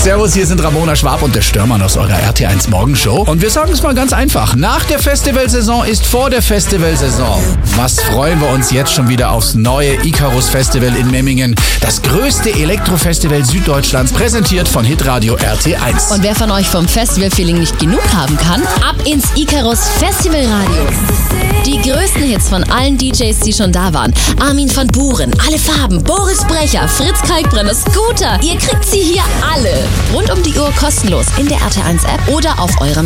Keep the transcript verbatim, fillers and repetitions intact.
Servus, hier sind Ramona Schwab und der Stürmann aus eurer R T eins Morgenshow. Und wir sagen es mal ganz einfach. Nach der Festivalsaison ist vor der Festivalsaison. Was freuen wir uns jetzt schon wieder aufs neue Icarus Festival in Memmingen. Das größte Elektrofestival Süddeutschlands, präsentiert von Hitradio R T eins. Und wer von euch vom Festival-Feeling nicht genug haben kann, ab ins Icarus Festivalradio. Die größten Hits von allen D Js, die schon da waren. Armin van Buuren, Alle Farben, Boris Brecher, Fritz Kalkbrenner, Scooter. Ihr kriegt sie hier alle. Rund um die Uhr kostenlos in der R T eins App oder auf eurem